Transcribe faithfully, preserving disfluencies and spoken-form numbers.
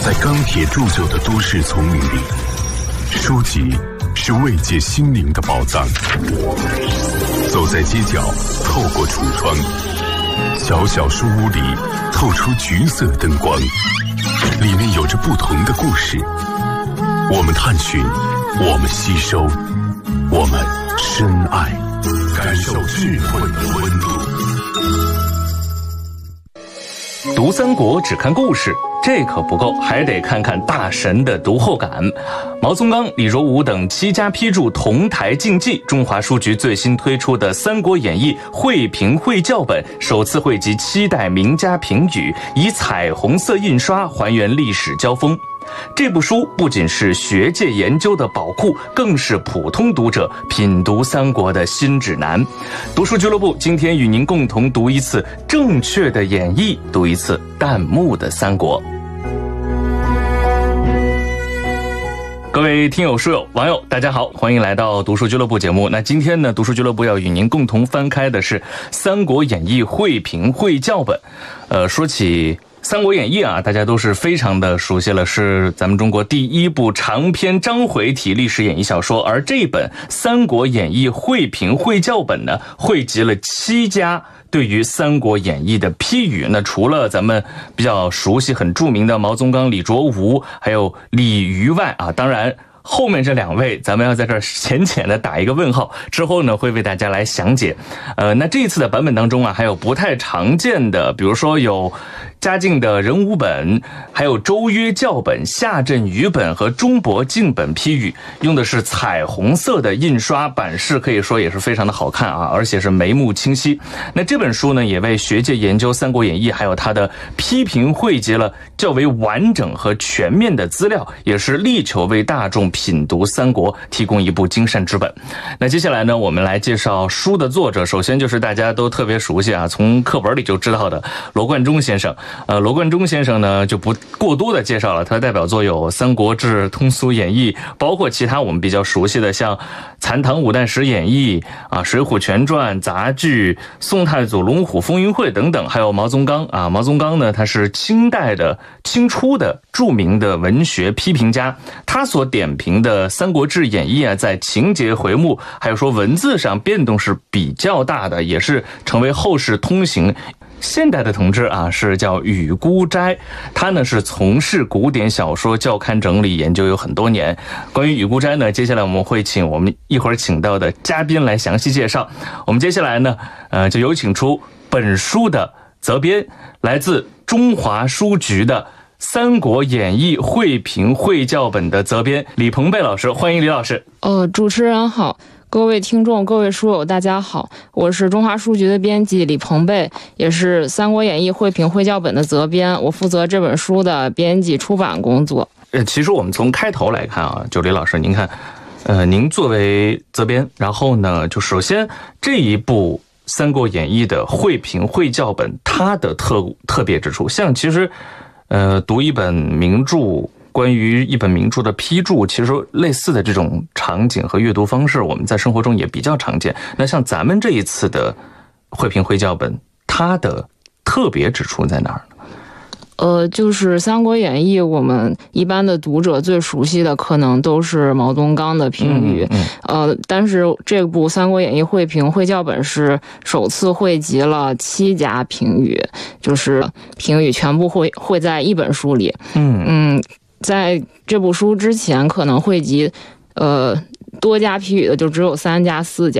在钢铁铸就的都市丛林里，书籍是慰藉心灵的宝藏。走在街角，透过橱窗，小小书屋里透出橘色灯光，里面有着不同的故事。我们探寻，我们吸收，我们深爱，感受智慧的温度。 读三国只看故事，这可不够，还得看看大神的读后感。毛宗岗、李若吾等七家批注同台竞技，中华书局最新推出的《三国演义》绘评绘教本，首次汇集七代名家评语，以彩虹色印刷还原历史交锋。这部书不仅是学界研究的宝库，更是普通读者品读三国的新指南。读书俱乐部今天与您共同读一次正确的演义，读一次弹幕的三国。各位听友、书友、网友，大家好，欢迎来到读书俱乐部节目。那今天呢，读书俱乐部要与您共同翻开的是《三国演义》绘评绘教本。呃，说起《三国演义》啊，大家都是非常的熟悉了，是咱们中国第一部长篇章回体历史演义小说。而这本《三国演义》绘评绘教本呢，汇集了七家对于《三国演义》的批语。那除了咱们比较熟悉、很著名的毛宗岗、李卓吾，还有李渔外啊，当然后面这两位咱们要在这儿浅浅的打一个问号，之后呢会为大家来详解。呃，那这一次的版本当中啊，还有不太常见的，比如说有嘉靖的人物本，还有周约教本、夏镇语本和中博晋本批语，用的是彩虹色的印刷，版式可以说也是非常的好看啊，而且是眉目清晰。那这本书呢，也为学界研究《三国演义》还有它的批评汇集了较为完整和全面的资料，也是力求为大众品读三国提供一部精善之本。那接下来呢，我们来介绍书的作者，首先就是大家都特别熟悉啊，从课本里就知道的罗贯中先生。呃，罗贯中先生呢就不过多的介绍了，他的代表作有《三国志》《通俗演义》，包括其他我们比较熟悉的像《残唐五代史演义》啊，《水浒全传》杂剧、宋太祖龙虎风云会等等，还有毛宗岗啊。毛宗岗呢，他是清代的清初的著名的文学批评家，他所点评的《三国志演义》啊，在情节回目还有说文字上变动是比较大的，也是成为后世通行。现代的同志啊，是叫雨孤斋，他呢是从事古典小说校勘整理研究有很多年。关于雨孤斋呢，接下来我们会请我们一会儿请到的嘉宾来详细介绍。我们接下来呢，呃，就有请出本书的责编，来自中华书局的《三国演义》绘评绘教本的责编李鹏贝老师，欢迎李老师。 呃，主持人好。各位听众、各位书友，大家好，我是中华书局的编辑李鹏贝，也是《三国演义》绘评绘教本的责编，我负责这本书的编辑出版工作。 呃，其实我们从开头来看啊，就李老师，您看，呃，您作为责编，然后呢，就首先这一部《三国演义》的绘评绘教本，它的特特别之处，像其实，呃，读一本名著。关于一本名著的批注，其实类似的这种场景和阅读方式，我们在生活中也比较常见。那像咱们这一次的绘评绘教本，它的特别之处在哪儿呢？ 呃，就是《三国演义》，我们一般的读者最熟悉的可能都是毛宗岗的评语，嗯嗯、呃，但是这部《三国演义》绘评绘教本是首次汇集了七家评语，就是评语全部会会在一本书里，嗯嗯。在这部书之前，可能汇集，呃，多家批语的就只有三家、四家。